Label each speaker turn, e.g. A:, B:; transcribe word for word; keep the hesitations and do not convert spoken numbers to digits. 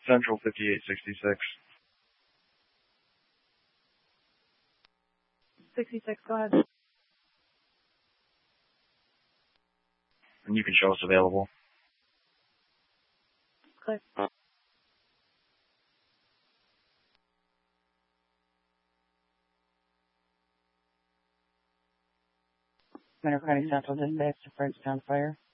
A: Central fifty-eight sixty-six.
B: sixty-six, go ahead.
A: And you can show us available.
B: Click.
C: Monroe County Central Dispatch to Frenchtown Fire.